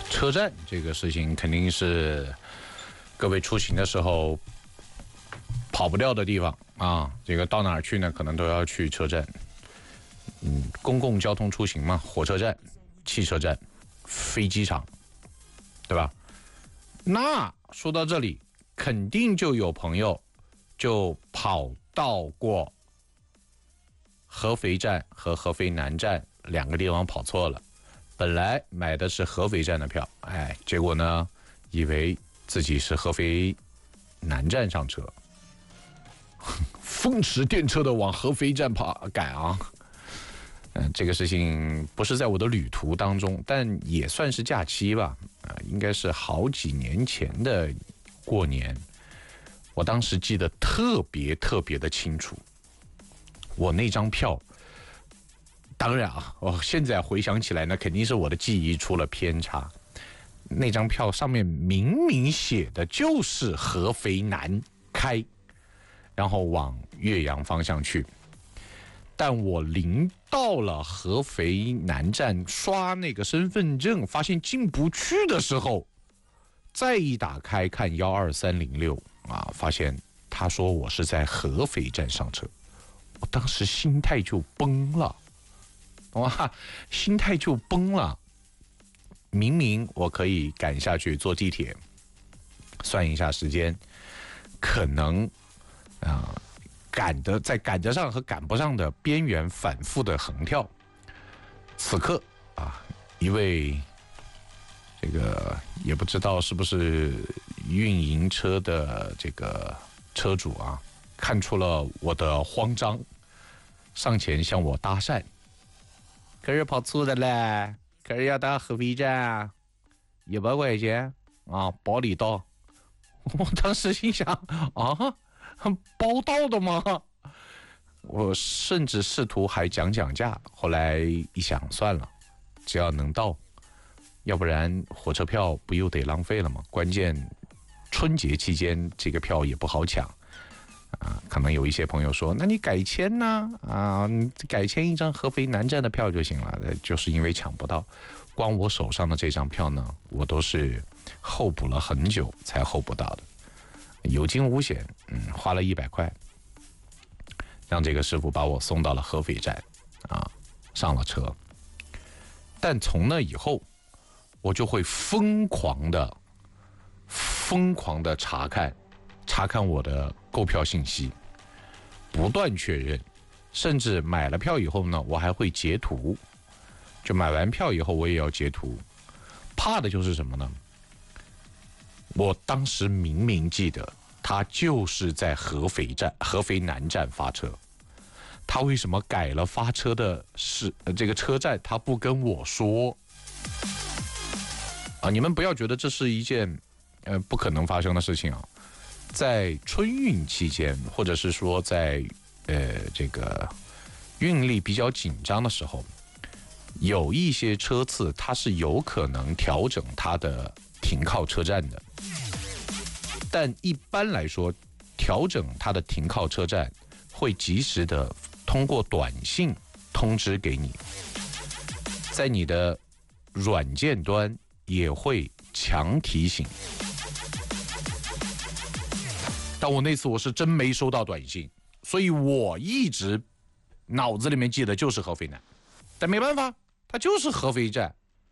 车站这个事情肯定是各位出行的时候跑不掉的地方啊。这个到哪儿去呢？可能都要去车站。公共交通出行嘛，火车站、汽车站、飞机场，对吧？那说到这里，肯定就有朋友就跑到过合肥站和合肥南站两个地方跑错了。本来买的是合肥站的票，结果呢，以为自己是合肥南站上车，风驰电掣的往合肥站赶啊。这个事情不是在我的旅途当中，但也算是假期吧。应该是好几年前的过年，我当时记得特别的清楚。我那张票，当然啊，我现在回想起来呢，肯定是我的记忆出了偏差。那张票上面明明写的就是合肥南开，然后往岳阳方向去。但我临到了合肥南站刷那个身份证，发现进不去的时候，再一打开看12306啊，发现他说我是在合肥站上车，我当时心态就崩了，哇，心态就崩了。明明我可以赶下去坐地铁，算一下时间，可能在赶得上和赶不上的边缘反复的横跳。此刻啊，一位这个也不知道是不是运营车的这个车主啊，看出了我的慌张，上前向我搭讪：“可是跑错的嘞，可是要到合肥站，100块钱啊，包里到。”我当时心想啊，包到的吗？我甚至试图还讲价，后来一想算了，只要能到，要不然火车票不又得浪费了吗？关键春节期间这个票也不好抢啊。可能有一些朋友说，那你改签呢？你改签一张合肥南站的票就行了。就是因为抢不到，光我手上的这张票呢，我都是候补了很久才候补到的。有惊无险，花了100块，让这个师傅把我送到了合肥站，上了车。但从那以后，我就会疯狂的查看我的购票信息，不断确认，甚至买了票以后呢，我还会截图。就买完票以后，我也要截图，怕的就是什么呢？我当时明明记得他就是在合肥南站发车，他为什么改了发车的这个车站，他不跟我说啊？你们不要觉得这是一件不可能发生的事情啊。在春运期间，或者是说在这个运力比较紧张的时候，有一些车次它是有可能调整它的停靠车站的，但一般来说，调整它的停靠车站会及时的通过短信通知给你，在你的软件端也会强提醒。但我那次我是真没收到短信，所以我一直脑子里面记得就是合肥南，但没办法，它就是合肥站，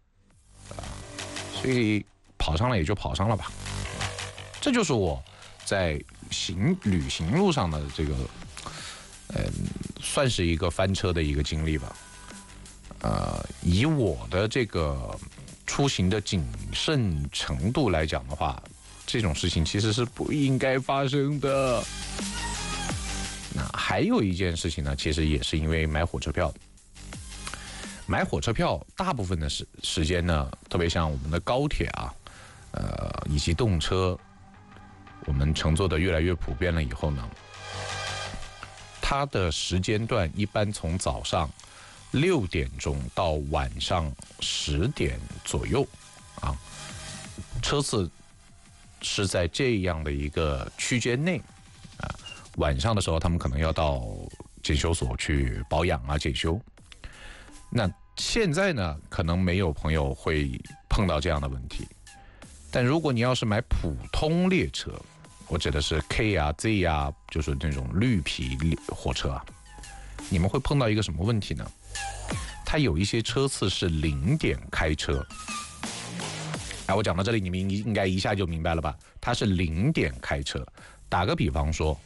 所以跑上了也就跑上了吧。这就是我在旅行路上的这个算是一个翻车的一个经历吧。以我的这个出行的谨慎程度来讲的话，这种事情其实是不应该发生的。那还有一件事情呢，其实也是因为买火车票。买火车票大部分的时间呢，特别像我们的高铁啊，以及动车，我们乘坐的越来越普遍了以后呢，它的时间段一般从早上6点钟到晚上10点左右啊，车次是在这样的一个区间内啊。晚上的时候，他们可能要到检修所去保养啊、检修。那现在呢，可能没有朋友会碰到这样的问题。但如果你要是买普通列车，我指的是 K 啊 Z 啊，就是那种绿皮火车啊，你们会碰到一个什么问题呢？它有一些车次是0点开车。我讲到这里，你们应该一下就明白了吧？它是0点开车。打个比方说，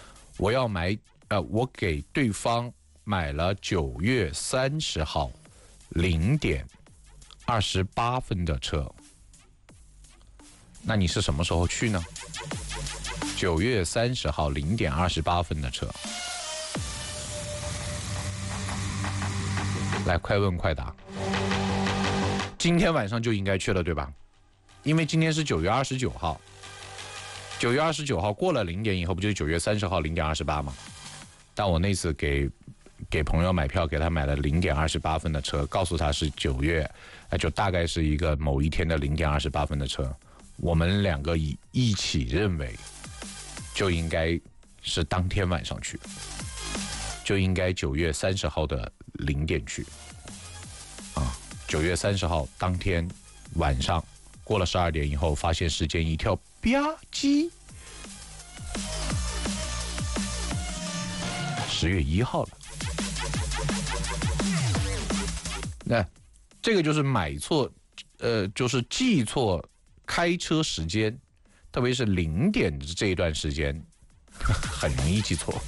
我给对方买了9月30号0点28分的车，那你是什么时候去呢？9月30号0点28分的车，来，快问快答。今天晚上就应该去了，对吧？因为今天是9月29号，9月29号过了0点以后，不就是9月30号0点28吗？但我那次给朋友买票，给他买了0点28分的车，告诉他是9月，就大概是一个某一天的0点28分的车。我们两个一起认为，就应该是当天晚上去，就应该9月30号的0点去。9月30号当天晚上过了12点以后，发现时间一跳，吧唧，10月1号了。那这个就是买错，就是记错开车时间，特别是0点的这一段时间，很容易记错。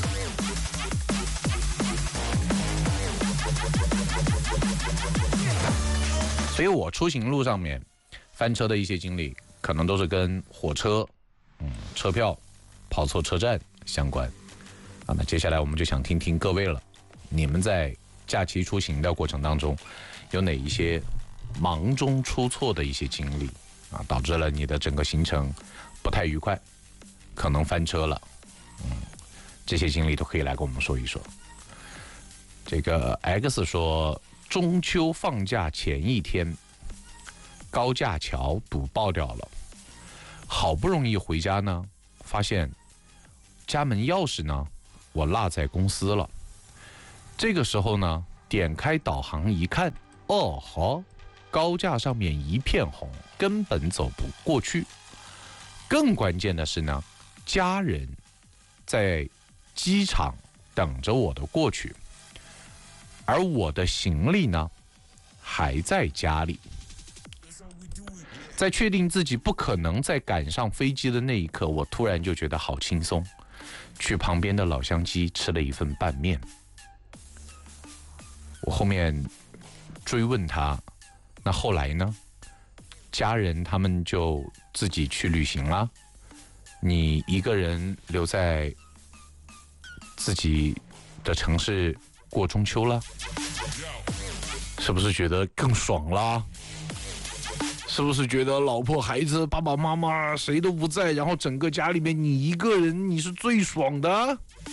所以我出行路上面翻车的一些经历，可能都是跟火车、车票跑错车站相关。那接下来我们就想听听各位了，你们在假期出行的过程当中，有哪一些忙中出错的一些经历导致了你的整个行程不太愉快，可能翻车了。这些经历都可以来跟我们说一说。这个 X 说，中秋放假前一天，高架桥堵爆掉了，好不容易回家呢，发现家门钥匙呢我落在公司了。这个时候呢，点开导航一看，高架上面一片红，根本走不过去。更关键的是呢，家人在机场等着我的过去，而我的行李呢还在家里。在确定自己不可能再赶上飞机的那一刻，我突然就觉得好轻松，去旁边的老乡鸡吃了一份拌面。我后面追问他，那后来呢？家人他们就自己去旅行了，你一个人留在自己的城市过中秋了，是不是觉得更爽啦？是不是觉得老婆孩子爸爸妈妈谁都不在，然后整个家里面你一个人，你是最爽的？